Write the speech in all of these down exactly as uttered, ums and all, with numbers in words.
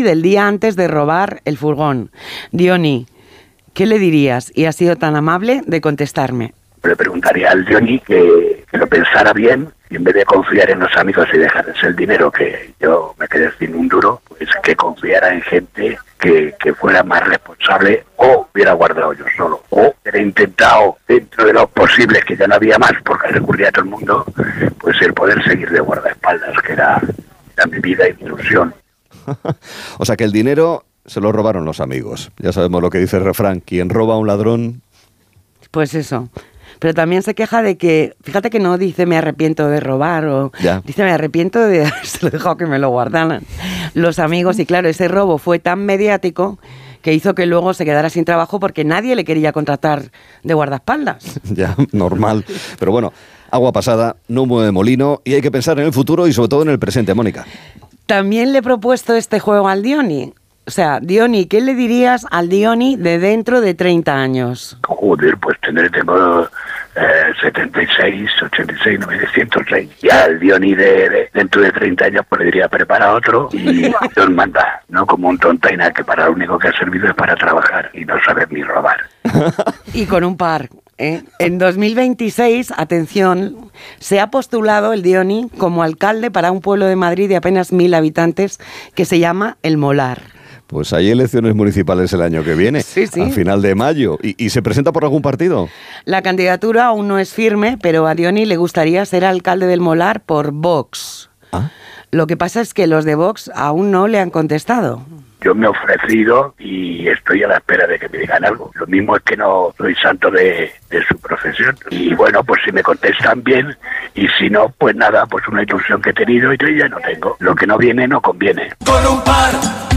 del día antes de robar el furgón. Diony, ¿qué le dirías? Y ha sido tan amable de contestarme. Le preguntaría al Diony que, que lo pensara bien y en vez de confiar en los amigos y dejarles el dinero, que yo me quedé sin un duro, pues que confiara en gente que, que fuera más responsable o hubiera guardado yo solo. O hubiera intentado, dentro de lo posible, que ya no había más porque recurría a todo el mundo, pues el poder seguir de guardaespaldas, que era, era mi vida y mi ilusión. O sea que el dinero se lo robaron los amigos. Ya sabemos lo que dice el refrán, quien roba a un ladrón... Pues eso. Pero también se queja de que, fíjate que no dice me arrepiento de robar, o ya. dice me arrepiento de haberse dejado que me lo guardaran los amigos. Y claro, ese robo fue tan mediático que hizo que luego se quedara sin trabajo porque nadie le quería contratar de guardaespaldas. Ya, normal. Pero bueno, agua pasada, no mueve molino y hay que pensar en el futuro y sobre todo en el presente, Mónica. También le he propuesto este juego al Diony. O sea, Diony, ¿qué le dirías al Diony de dentro de treinta años? Joder, pues tendré, tengo eh, setenta y seis, ochenta y seis, novecientos seis. Y al Diony de, de dentro de treinta años pues le diría prepara otro y Dios manda, no como un tontaina que para lo único que ha servido es para trabajar y no saber ni robar. Y con un par. ¿eh? En dos mil veintiséis, atención, se ha postulado el Diony como alcalde para un pueblo de Madrid de apenas mil habitantes que se llama El Molar. Pues hay elecciones municipales el año que viene, sí, sí. a final de mayo. ¿Y, ¿Y se presenta por algún partido? La candidatura aún no es firme, pero a Diony le gustaría ser alcalde del Molar por Vox. ¿Ah? Lo que pasa es que los de Vox aún no le han contestado. Yo me he ofrecido y estoy a la espera de que me digan algo. Lo mismo es que no soy santo de, de su profesión. Y bueno, pues si me contestan bien y si no, pues nada, pues una ilusión que he tenido y yo ya no tengo. Lo que no viene, no conviene. Con un par.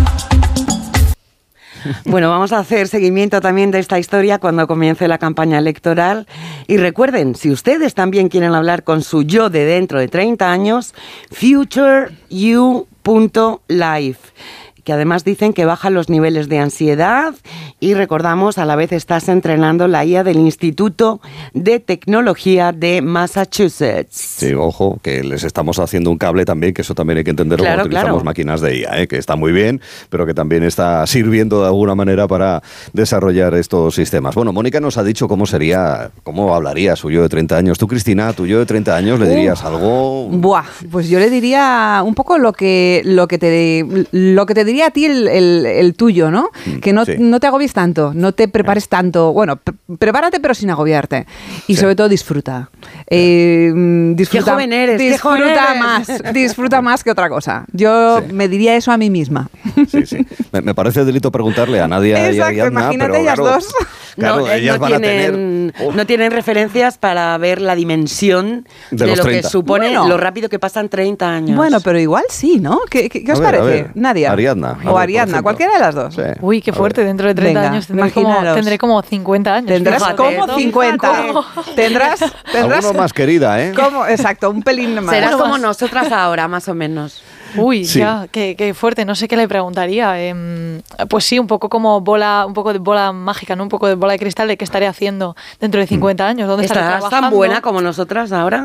Bueno, vamos a hacer seguimiento también de esta historia cuando comience la campaña electoral. Y recuerden, si ustedes también quieren hablar con su yo de dentro de treinta años, future you punto life. Que además dicen que bajan los niveles de ansiedad y recordamos, a la vez estás entrenando la I A del Instituto de Tecnología de Massachusetts. Sí, ojo, que les estamos haciendo un cable también, que eso también hay que entenderlo claro, cuando utilizamos claro. máquinas de I A, ¿eh? Que está muy bien, pero que también está sirviendo de alguna manera para desarrollar estos sistemas. Bueno, Mónica nos ha dicho cómo sería, cómo hablaría su yo de treinta años. Tú, Cristina, tu yo de treinta años, ¿le dirías uh, algo? Buah, pues yo le diría un poco lo que, lo que te lo que te diría a ti el, el, el tuyo, ¿no? Mm, que no, sí. no te agobies tanto, no te prepares tanto. Bueno, pre- prepárate pero sin agobiarte. Y sí. sobre todo disfruta. Eh, disfruta qué joven eres, disfruta qué joven eres. más, disfruta más que otra cosa. Yo sí. me diría eso a mí misma. Sí, sí. Me, me parece delito preguntarle a Nadia Exacto, y a Ariadna, imagínate pero ellas claro, dos. Claro, no, ellas no van tienen, a tener... no tienen referencias para ver la dimensión de, de lo treinta. Que supone bueno, lo rápido que pasan treinta años. Bueno, pero igual sí, ¿no? ¿Qué, qué, qué os a ver, parece? A ver. Nadia. Ariadna. O ver, Ariadna, cualquiera de las dos. Sí. Uy, qué fuerte, dentro de treinta Venga, años tendré como, tendré como cincuenta años. Tendrás Fíjate, como cincuenta. ¿Cómo? Tendrás, tendrás... Alguno más querida, ¿eh? Como, exacto, un pelín más. Serás Bueno, como más. nosotras ahora, más o menos. Uy, sí. ya, qué, qué fuerte, no sé qué le preguntaría. Eh, pues sí, un poco como bola, un poco de bola mágica, ¿no? Un poco de bola de cristal de qué estaré haciendo dentro de cincuenta años, dónde estaré ¿Estarás trabajando. tan buena como nosotras ahora?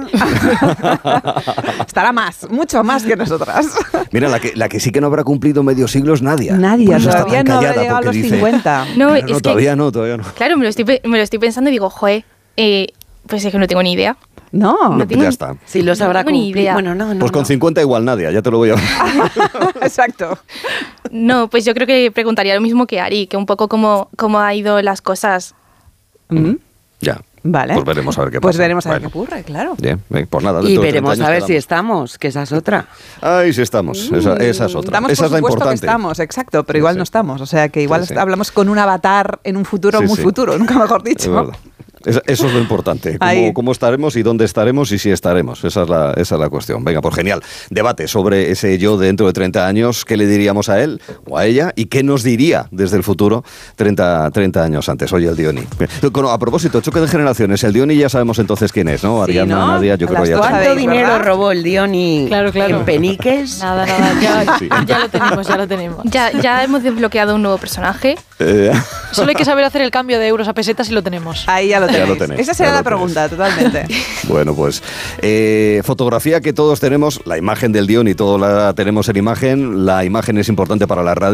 Estará más, mucho más que nosotras. Mira, la que, la que sí que no habrá cumplido medio siglo es Nadia. Nadia, Pues está todavía tan no habrá callada llegado a porque los dice, cincuenta. No, Claro, es no, que, todavía no, todavía no. claro, me lo estoy, me lo estoy pensando y digo, joder, eh, pues es que no tengo ni idea. No, No, no pues ya está. Si lo sabrá tengo ni cumplir. idea. Bueno, no, no, Pues con no. cincuenta igual Nadia, ya te lo voy a... exacto. No, pues yo creo que preguntaría lo mismo que Ari, que un poco cómo, cómo ha ido las cosas. Mm, Ya. Vale. Pues veremos a ver qué Pues pasa. veremos a ver Bueno. qué ocurre, claro. Bien, bien, pues nada. Y dentro de veremos treinta a ver años si quedamos. estamos, que esa es otra. Ay, sí estamos. Esa, esa es otra. Damos Esa por es la supuesto importante. que estamos, exacto, pero Sí, igual sí. no estamos. O sea que igual Sí, sí. hablamos con un avatar en un futuro Sí, muy sí. futuro, nunca mejor Es dicho. verdad. Es- Eso es lo importante, Ahí. cómo, cómo estaremos y dónde estaremos y si estaremos. Esa es, la, esa es la cuestión. Venga, pues genial. Debate sobre ese yo dentro de treinta años. ¿Qué le diríamos a él o a ella? ¿Y qué nos diría desde el futuro treinta, treinta años antes? Oye, el Diony. Bueno, a propósito, choque de generaciones. El Diony ya sabemos entonces quién es, ¿no? Sí, Ariadna, ¿no? Nadia, yo creo Las que ya dos tenemos. ¿Cuánto sabéis, dinero ¿verdad? robó el Diony Claro, claro. en peniques? Nada, nada, ya, Sí. ya lo tenemos, ya lo tenemos. Ya, ya hemos desbloqueado un nuevo personaje. Eh, Solo hay que saber hacer el cambio de euros a pesetas y lo tenemos. Ahí ya lo Ya tenéis. lo tenéis, Esa ya será lo la pregunta, totalmente. Bueno, pues eh, fotografía que todos tenemos, la imagen del Diony, todo la tenemos en imagen. La imagen es importante para la radio.